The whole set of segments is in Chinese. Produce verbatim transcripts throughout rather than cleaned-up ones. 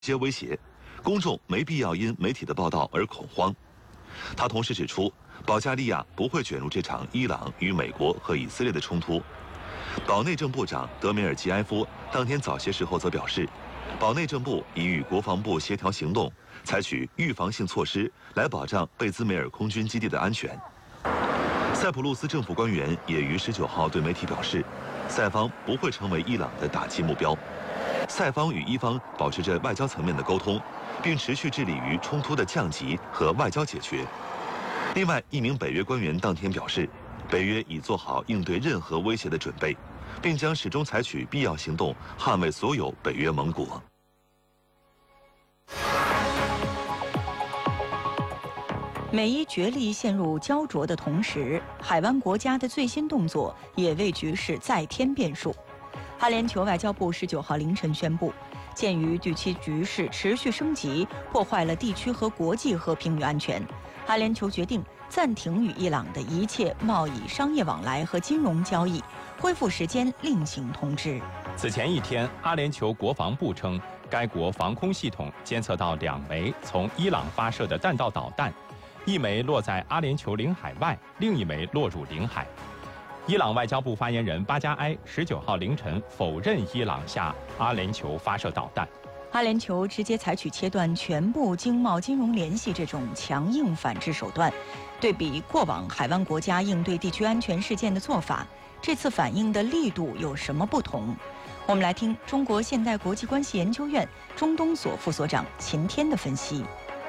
些威胁，公众没必要因媒体的报道而恐慌。他同时指出，保加利亚不会卷入这场伊朗与美国和以色列的冲突。保内政部长德梅尔吉埃夫当天早些时候则表示，保内政部已与国防部协调行动，采取预防性措施来保障贝兹梅尔空军基地的安全。塞浦路斯政府官员也于十九号对媒体表示，塞方不会成为伊朗的打击目标。塞方与伊方保持着外交层面的沟通，并持续致力于冲突的降级和外交解决。另外，一名北约官员当天表示，北约已做好应对任何威胁的准备，并将始终采取必要行动捍卫所有北约盟国。 美伊角力陷入焦灼的同时，海湾国家的最新动作也为局势再添变数。阿联酋外交部十九号凌晨宣布，鉴于地区局势持续升级，破坏了地区和国际和平与安全，阿联酋决定暂停与伊朗的一切贸易、商业往来和金融交易，恢复时间另行通知。 此前一天，阿联酋国防部称，该国防空系统监测到两枚从伊朗发射的弹道导弹。一枚落在阿联酋领海外，另一枚落入领海。伊朗外交部发言人巴加埃十九号凌晨否认伊朗向阿联酋发射导弹。 阿联酋直接采取切断全部经贸金融联系这种强硬反制手段，对比过往海湾国家应对地区安全事件的做法，这次反应的力度有什么不同？我们来听中国现代国际关系研究院中东所副所长秦天的分析。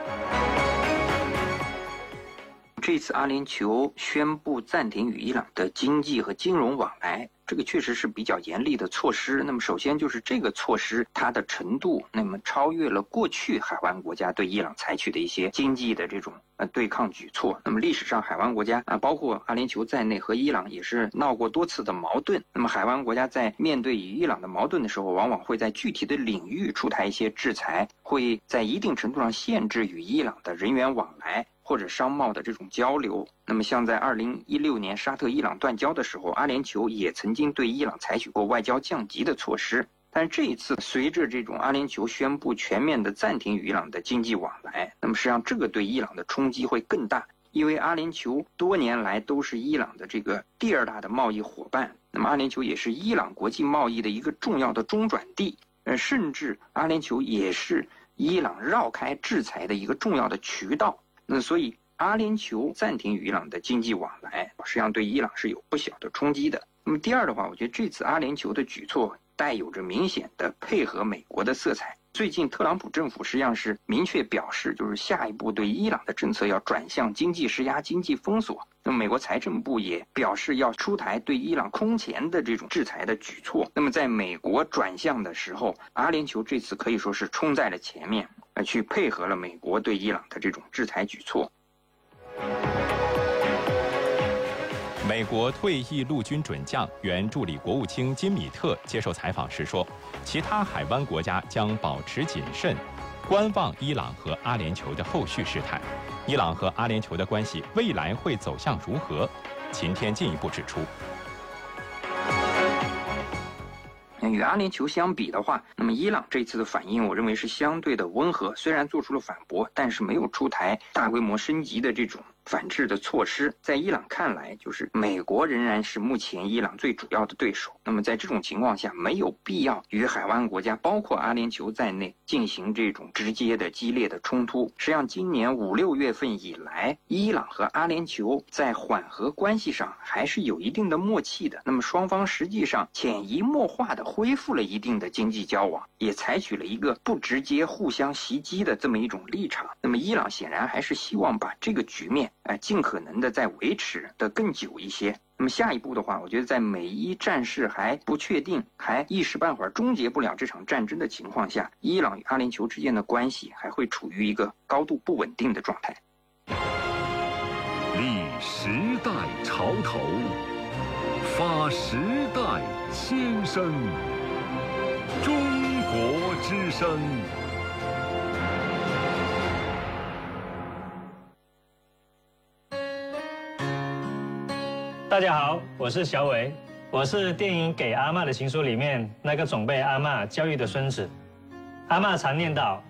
这次阿联酋宣布暂停与伊朗的经济和金融往来，这个确实是比较严厉的措施。那么首先就是这个措施它的程度，那么超越了过去海湾国家对伊朗采取的一些经济的这种呃对抗举措。那么历史上海湾国家啊，包括阿联酋在内和伊朗也是闹过多次的矛盾。那么海湾国家在面对与伊朗的矛盾的时候，往往会在具体的领域出台一些制裁，会在一定程度上限制与伊朗的人员往来或者商贸的这种交流。那么像在二零一六年沙特伊朗断交的时候，阿联酋也曾经对伊朗采取过外交降级的措施。但是这一次随着这种阿联酋宣布全面的暂停与伊朗的经济往来，那么实际上这个对伊朗的冲击会更大，因为阿联酋多年来都是伊朗的这个第二大的贸易伙伴，那么阿联酋也是伊朗国际贸易的一个重要的中转地，呃，甚至阿联酋也是伊朗绕开制裁的一个重要的渠道。那所以阿联酋暂停与伊朗的经济往来，实际上对伊朗是有不小的冲击的。那么第二的话，我觉得这次阿联酋的举措带有着明显的配合美国的色彩。最近特朗普政府实际上是明确表示，就是下一步对伊朗的政策要转向经济施压、经济封锁。那么美国财政部也表示要出台对伊朗空前的这种制裁的举措。那么在美国转向的时候，阿联酋这次可以说是冲在了前面，呃，去配合了美国对伊朗的这种制裁举措。 美国退役陆军准将、原助理国务卿金米特接受采访时说，其他海湾国家将保持谨慎，观望伊朗和阿联酋的后续事态。伊朗和阿联酋的关系未来会走向如何？秦天进一步指出， 与阿联酋相比的话，那么伊朗这次的反应，我认为是相对的温和，虽然做出了反驳，但是没有出台大规模升级的这种反制的措施。在伊朗看来，就是美国仍然是目前伊朗最主要的对手。那么在这种情况下，没有必要与海湾国家，包括阿联酋在内，进行这种直接的激烈的冲突。实际上，今年五六月份以来，伊朗和阿联酋在缓和关系上还是有一定的默契的。那么双方实际上潜移默化的恢复了一定的经济交往，也采取了一个不直接互相袭击的这么一种立场。那么伊朗显然还是希望把这个局面呃，尽可能的再维持的更久一些。那么下一步的话，我觉得在美伊战事还不确定，还一时半会儿终结不了这场战争的情况下，伊朗与阿联酋之间的关系还会处于一个高度不稳定的状态。 立时代潮头，发时代先声，中国之声。 大家好，我是小伟，我是电影《给阿嬷的情书》里面那个总被阿嬷教育的孙子。 阿嬷常念叨：